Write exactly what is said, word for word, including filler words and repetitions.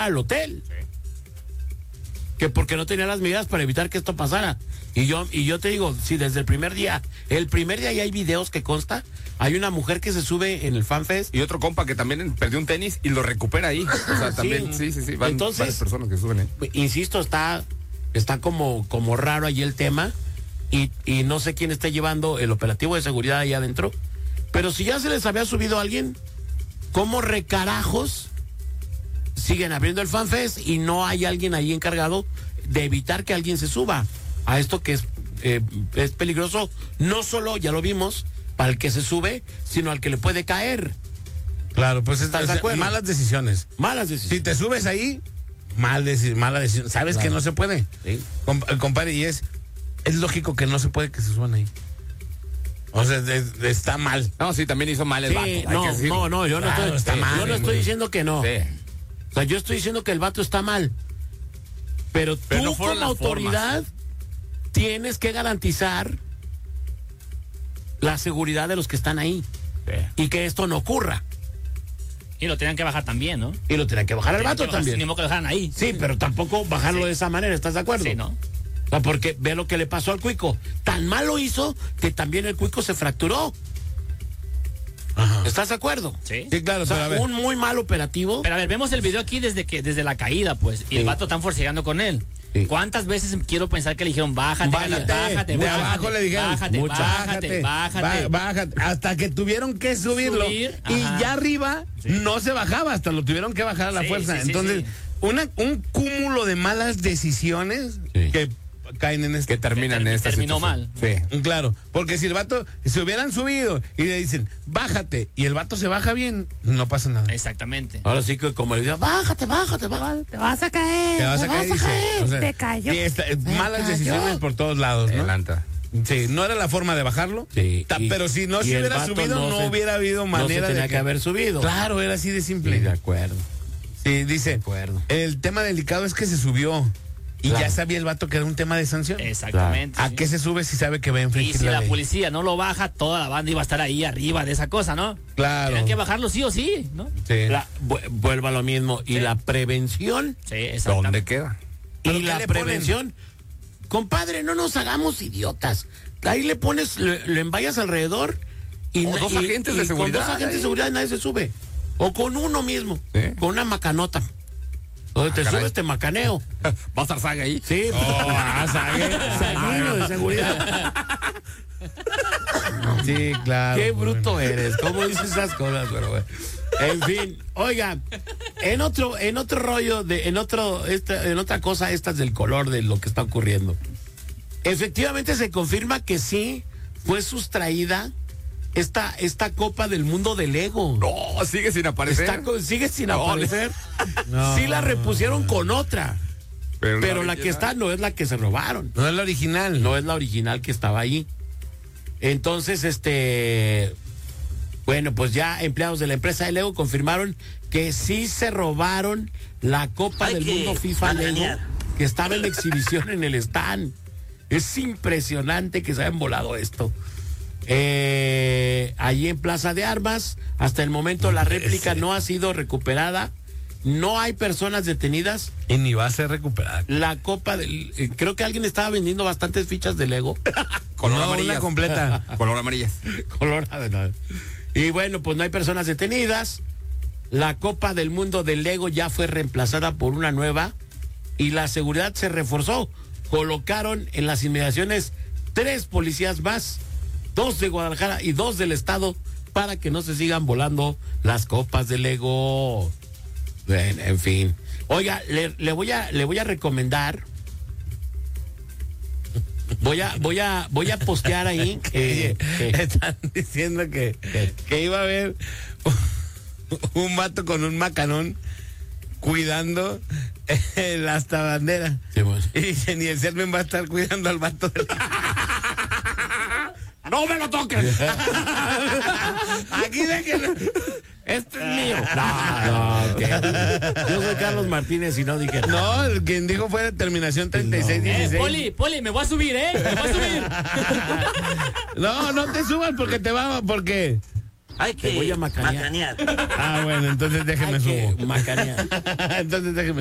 al hotel. Sí. Que porque no tenía las medidas para evitar que esto pasara. Y yo, y yo te digo, si desde el primer día, el primer día ya hay videos que consta, hay una mujer que se sube en el FanFest. Y otro compa que también perdió un tenis y lo recupera ahí. O sea, también, sí, sí, sí. Van, Entonces, varias personas que suben ahí. Insisto, está, está como, como raro ahí el tema. Y, y no sé quién está llevando el operativo de seguridad ahí adentro. Pero si ya se les había subido a alguien, ¿cómo recarajos siguen abriendo el FanFest y no hay alguien ahí encargado de evitar que alguien se suba a esto que es, eh, es peligroso? No solo, ya lo vimos, para el que se sube, sino al que le puede caer. Claro, pues ¿Estás de acuerdo? Malas decisiones. Malas decisiones. Si te subes ahí, mal deci- mala decisión. Sabes claro. que no se puede. Sí. Com- compadre, y es, es lógico que no se puede que se suban ahí. O sea, de, de, está mal. No, sí, también hizo mal el Sí, vato. no, no, no, yo claro, no estoy, está sí, mal, yo no estoy diciendo que no. Sí. O sea, yo estoy diciendo que el vato está mal. Pero tú Pero no como las autoridad formas. tienes que garantizar la seguridad de los que están ahí. Sí. Y que esto no ocurra. Y lo tenían que bajar también, ¿no? Y lo tienen que bajar al vato también. Ni modo que lo dejaran ahí. Sí, pero tampoco bajarlo Sí. de esa manera, ¿estás de acuerdo? Sí, ¿no? O sea, porque ve lo que le pasó al Cuico. Tan mal lo hizo que también el Cuico se fracturó. Ajá. ¿Estás de acuerdo? Sí. Sí, claro, O sea, pero a ver. un muy mal operativo. Pero a ver, vemos el video aquí desde que desde la caída, pues. Y Sí. el vato están forcejeando con él. Sí. ¿Cuántas veces quiero pensar que le dijeron, bájate, Bájate, bájate, de bájate, abajo le dijeron, bájate, mucha- bájate, bájate, ba- bájate, hasta que tuvieron que subirlo. Subir, y ajá. ya arriba Sí. no se bajaba, hasta lo tuvieron que bajar a la Sí, fuerza. sí, sí, Entonces, sí. Una, un cúmulo de malas decisiones Sí. que caen en este. Que terminan en esta Terminó situación. mal. Sí. Claro, porque si el vato se hubieran subido y le dicen, bájate, y el vato se baja bien, no pasa nada. Exactamente. Ahora sí que como le digo, bájate, bájate, bájate. Te vas a caer. Te vas a caer, dice. O sea, te cayó. sí, está- Te malas cayó. decisiones por todos lados, ¿no? Adelanta. Sí, no era la forma de bajarlo. Sí, Ta- y- pero si no y se el hubiera vato subido, no, se- hubiera habido no se manera tenía de que haber subido. Claro, era así de simple. Sí, de acuerdo. Sí, dice, acuerdo. el tema delicado es que se subió y Claro. ya sabía el vato que era un tema de sanción. Exactamente. ¿A sí. qué se sube si sabe que va a Y infringir si la la ley? policía no lo baja, toda la banda iba a estar ahí arriba de esa cosa, ¿no? Claro. Tenían que bajarlo sí o sí, ¿no? Sí. La- vu- vuelvo a lo mismo. Y Sí. la prevención. Sí, exactamente. ¿Dónde queda? ¿Pero Y qué la le ponen? prevención. Compadre, no nos hagamos idiotas. Ahí le pones, le, le envallas alrededor. Y, O na- dos y- agentes y de seguridad Con dos agentes ahí. de seguridad nadie se sube. O con uno mismo. Sí. Con una macanota. Donde te caray. subes, te macaneo. ¿Va a estar saga ahí? Sí, ah, sague. Sanguino de seguridad. Sí, claro. Qué pues, bruto eres. ¿Cómo dices esas cosas, pero bueno. En fin, oiga, en otro, en otro rollo, de, en otro, esta, en otra cosa, estas del color de lo que está ocurriendo. Efectivamente se confirma que sí fue sustraída esta, esta Copa del Mundo del Lego. No, sigue sin aparecer. Está con- sigue sin No, aparecer. No. Sí la repusieron con otra. Pero, Pero la original- que está no es la que se robaron. No es la original. No es la original que estaba ahí. Entonces, este, bueno, pues ya empleados de la empresa de Lego confirmaron que sí se robaron la Copa Hay del que Mundo FIFA Lego manganear. que estaba en exhibición en el stand. Es impresionante que se hayan volado esto. Eh, allí en Plaza de Armas, hasta el momento la réplica no ha sido recuperada. No hay personas detenidas. Y ni va a ser recuperada. La Copa del, eh, creo que alguien estaba vendiendo bastantes fichas de Lego. Color no, amarillas. una completa. Color amarillas. Colorado, ¿no? Y bueno, pues no hay personas detenidas. La Copa del Mundo del Lego ya fue reemplazada por una nueva y la seguridad se reforzó. Colocaron en las inmediaciones tres policías más, dos de Guadalajara y dos del estado, para que no se sigan volando las copas de Lego. Bueno, en fin. Oiga, le, le voy a le voy a recomendar. Voy a voy a voy a postear ahí que, que- Están diciendo que, que iba a haber un vato con un macanón cuidando el hasta bandera. Sí, bueno. Y dicen, y el Sermen va a estar cuidando al vato. de la- ¡No me lo toques! Aquí déjenlo. Este es mío. No, no, que- yo soy Carlos Martínez y no dije No, el quien dijo fue terminación treinta y seis Eh, dieciséis. Poli, Poli, me voy a subir, ¿eh? Me voy a subir. No, no te subas porque te va, porque Hay Te que voy a macanear. macanear. Ah, bueno, entonces déjeme Hay que subo. macanear. Entonces déjeme